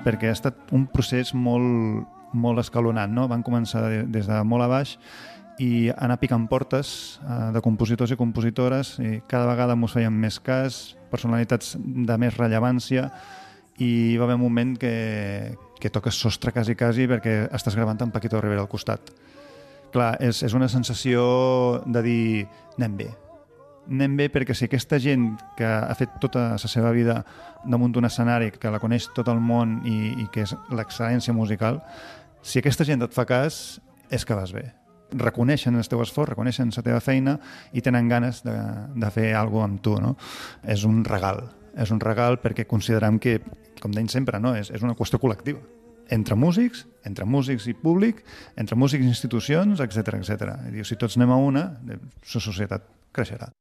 perquè ha estat un procés molt escalonat, no? Van començar des de molt a baix i anar picant portes de compositors i compositores, i cada vegada mos feien més cas, personalitats de més rellevància, i hi va haver un moment que toques sostre quasi perquè estàs gravant amb Paquito Rivera al costat. Clar, és una sensació de dir anem bé perquè si aquesta gent que ha fet tota la seva vida damunt d'un escenari, que la coneix tot el món i que és l'excel·lència musical, si aquesta gent et fa cas, és que vas bé. Reconeixen el teu esforç, reconeixen la teva feina i tenen ganes de fer alguna cosa amb tu, no? És un regal perquè considerem que, com deim sempre, no? És una qüestió col·lectiva. Entre músics i públic, entre músics i institucions, etc. Si tots anem a una, la societat creixerà.